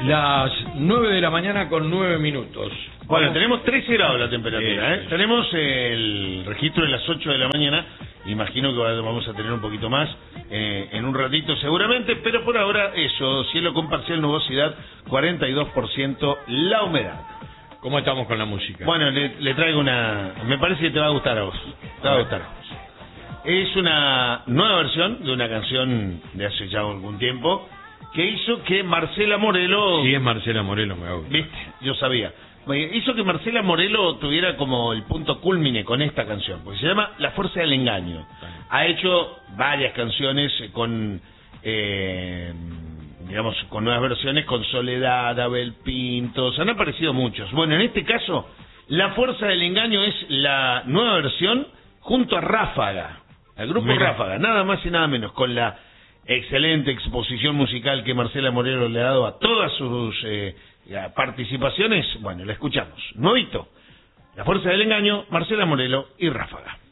Las 9 de la mañana con 9 minutos. Bueno, tenemos 13 grados la temperatura, ¿eh? Tenemos el registro de las 8 de la mañana. Imagino que vamos a tener un poquito más en un ratito seguramente, pero por ahora eso, cielo con parcial nubosidad, 42% la humedad. ¿Cómo estamos con la música? Bueno, le traigo una... Me parece que te va a gustar a vos. Te va a gustar a vos. Es una nueva versión de una canción de hace ya algún tiempo que hizo que Marcela Morelo... Sí, es Marcela Morelo, me gusta. Viste, yo sabía. Hizo que Marcela Morelo tuviera como el punto cúlmine con esta canción, porque se llama La Fuerza del Engaño. Ha hecho varias canciones con, digamos, con nuevas versiones, con Soledad, Abel Pintos, han aparecido muchos. Bueno, en este caso, La Fuerza del Engaño es la nueva versión junto a Ráfaga, al grupo Ráfaga, nada más y nada menos, con la excelente exposición musical que Marcela Morelo le ha dado a todas sus participaciones. Bueno, la escuchamos. Nuevito, La Fuerza del Engaño, Marcela Morelo y Ráfaga.